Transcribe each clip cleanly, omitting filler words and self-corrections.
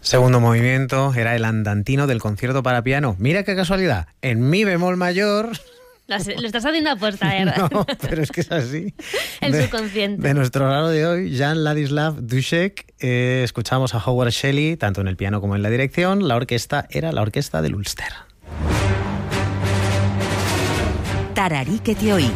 Segundo movimiento era el andantino del concierto para piano. Mira qué casualidad, en mi bemol mayor. Lo estás haciendo aposta, ¿verdad? No, pero es que es así. El subconsciente. De nuestro lado de hoy, Jan Ladislav Dušek, escuchamos a Howard Shelley, tanto en el piano como en la dirección. La orquesta era la orquesta del Ulster. Tararí que te oí.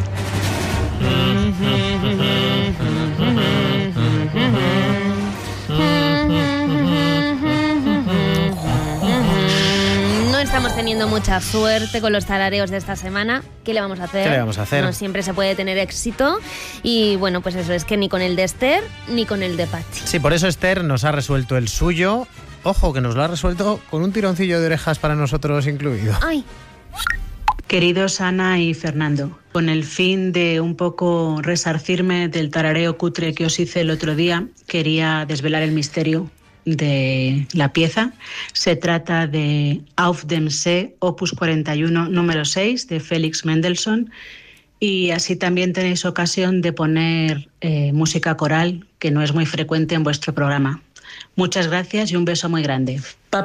No estamos teniendo mucha suerte con los tarareos de esta semana. ¿Qué le vamos a hacer? ¿Qué le vamos a hacer? No siempre se puede tener éxito. Y bueno, pues eso, es que ni con el de Esther ni con el de Patxi. Sí, por eso Esther nos ha resuelto el suyo. Ojo, que nos lo ha resuelto con un tironcillo de orejas para nosotros incluido. ¡Ay! Queridos Ana y Fernando, con el fin de un poco resarcirme del tarareo cutre que os hice el otro día, quería desvelar el misterio de la pieza. Se trata de Auf dem See, opus 41, número 6, de Félix Mendelssohn, y así también tenéis ocasión de poner música coral, que no es muy frecuente en vuestro programa. Muchas gracias y un beso muy grande.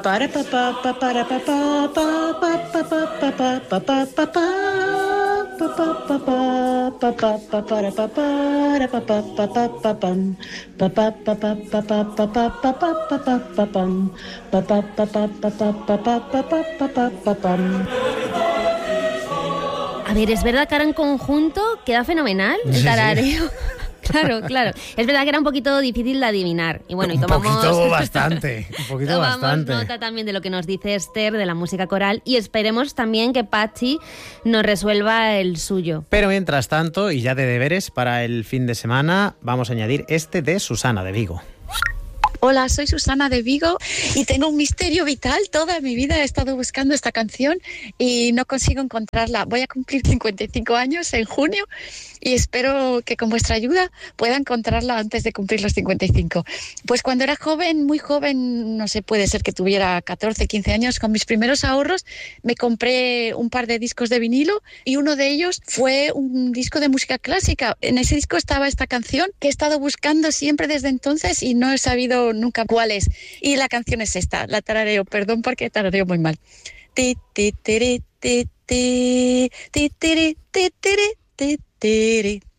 A ver, es verdad que ahora en conjunto queda fenomenal el tarareo. Sí. Claro. Es verdad que era un poquito difícil de adivinar. Y bueno, y tomamos... Un poquito bastante. Tomamos nota también de lo que nos dice Esther, de la música coral, y esperemos también que Patxi nos resuelva el suyo. Pero mientras tanto, y ya de deberes para el fin de semana, vamos a añadir este de Susana de Vigo. Hola, soy Susana de Vigo y tengo un misterio vital. Toda mi vida he estado buscando esta canción y no consigo encontrarla. Voy a cumplir 55 años en junio y espero que con vuestra ayuda pueda encontrarla antes de cumplir los 55. Pues cuando era joven, muy joven, no sé, puede ser que tuviera 14, 15 años, con mis primeros ahorros me compré un par de discos de vinilo y uno de ellos fue un disco de música clásica. En ese disco estaba esta canción que he estado buscando siempre desde entonces y no he sabido nunca cuál es. Y la canción es esta, la tarareo, perdón porque tarareo muy mal. Ti ti tiri ti ti ti tiri ti tiri ti tiri